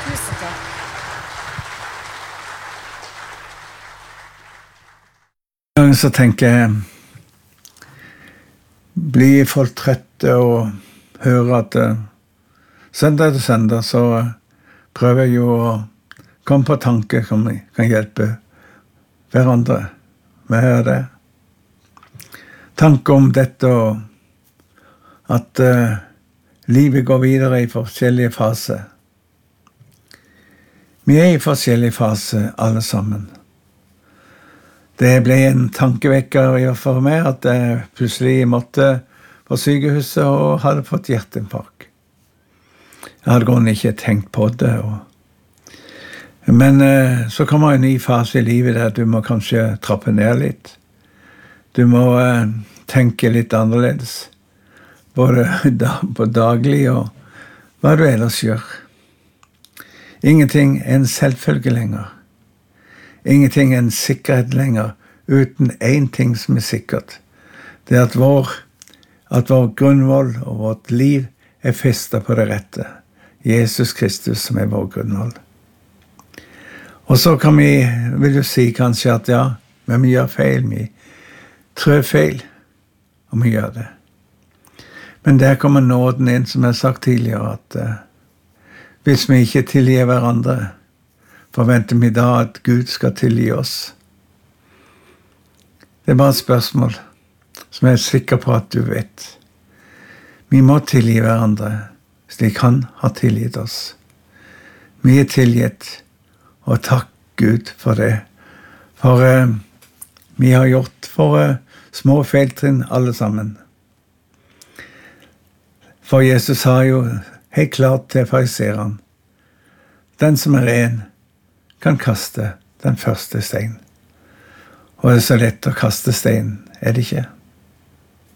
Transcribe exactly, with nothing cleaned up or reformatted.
Tusen takk. Så tenker jeg, blir folk trøtte og hører at uh, søndag til søndag så uh, prøver jeg jo å komme på tanker som kan hjelpe hverandre med det. Tanker om dette og at uh, livet går videre i forskjellige faser. Vi er i forskjellige faser alle sammen. Det ble en tankevekker for meg at jeg plutselig måtte på sykehuset og hadde fått hjerteinfarkt. Jeg hadde gående ikke tenkt på det. Og... Men eh, så kommer en ny fase i livet der du må kanskje trappe ned litt. Du må eh, tenke litt annerledes. Både da, på daglig og hva du ellers gjør. Ingenting er en selvfølge lenger. Ingenting er en sikkerhet lenger, uten en ting som er sikkert. Det er at vår, at vår grunnvoll og vårt liv er festet på det rette. Jesus Kristus som er vår grunnvoll. Og så kan vi, vil du si kanskje at ja, men vi gjør feil, vi trør feil, og vi gjør det. Men der kommer nåden inn, som jeg har sagt tidligere, at uh, hvis vi ikke tilgir hverandre, forventer vi da at Gud skal tilgi oss? Det er bare et spørsmål som jeg er sikker på at du vet. Vi må tilgi hverandre slik han har tilgitt oss. Vi er tilgitt, og takk Gud for det. For uh, vi har gjort for uh, små feiltrinn alle sammen. For Jesus sa jo helt klart til fariserene, den som er ren, kan kaste den første stein. Og det er så lett å kaste stein, er det ikke?